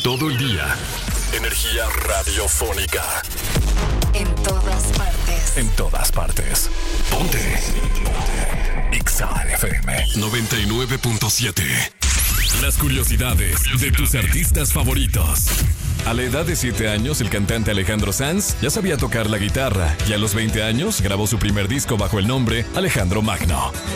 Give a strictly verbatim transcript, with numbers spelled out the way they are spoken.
Todo el día. Energía radiofónica. En todas partes. En todas partes. Ponte. Ponte. Exa F M noventa y nueve punto siete. Las curiosidades de tus artistas favoritos. A la edad de siete años, el cantante Alejandro Sanz ya sabía tocar la guitarra y a los veinte años grabó su primer disco bajo el nombre Alejandro Magno.